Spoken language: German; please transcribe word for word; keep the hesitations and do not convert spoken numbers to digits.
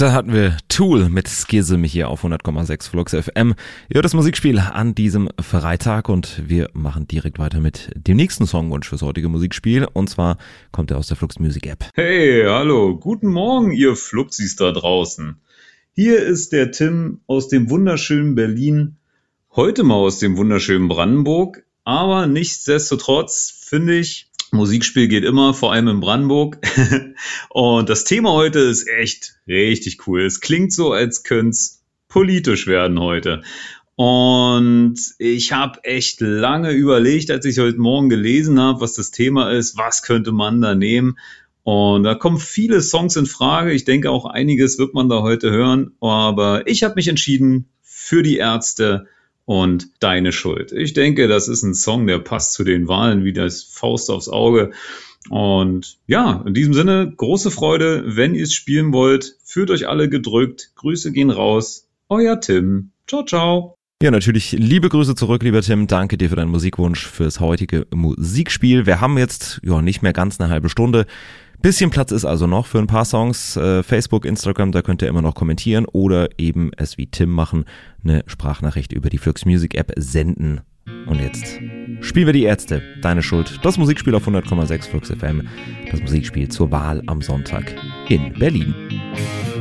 Da hatten wir Tool mit Schism hier auf hundert Komma sechs Flux F M. Ihr hört das Musikspiel an diesem Freitag und wir machen direkt weiter mit dem nächsten Songwunsch fürs heutige Musikspiel. Und zwar kommt er aus der Flux Music App. Hey, hallo, guten Morgen, ihr Fluxis da draußen. Hier ist der Tim aus dem wunderschönen Berlin, heute mal aus dem wunderschönen Brandenburg. Aber nichtsdestotrotz finde ich, Musikspiel geht immer, vor allem in Brandenburg. Und das Thema heute ist echt richtig cool. Es klingt so, als könnte es politisch werden heute. Und ich habe echt lange überlegt, als ich heute Morgen gelesen habe, was das Thema ist, was könnte man da nehmen. Und da kommen viele Songs in Frage. Ich denke, auch einiges wird man da heute hören. Aber ich habe mich entschieden für die Ärzte und Deine Schuld. Ich denke, das ist ein Song, der passt zu den Wahlen wie das Faust aufs Auge. Und ja, in diesem Sinne, große Freude, wenn ihr es spielen wollt. Fühlt euch alle gedrückt. Grüße gehen raus. Euer Tim. Ciao, ciao. Ja, natürlich liebe Grüße zurück, lieber Tim. Danke dir für deinen Musikwunsch fürs heutige Musikspiel. Wir haben jetzt ja nicht mehr ganz eine halbe Stunde. Bisschen Platz ist also noch für ein paar Songs. Äh, Facebook, Instagram, da könnt ihr immer noch kommentieren oder eben es wie Tim machen, eine Sprachnachricht über die Flux Music App senden. Und jetzt spielen wir die Ärzte. Deine Schuld. Das Musikspiel auf hundert Komma sechs Flux F M. Das Musikspiel zur Wahl am Sonntag in Berlin.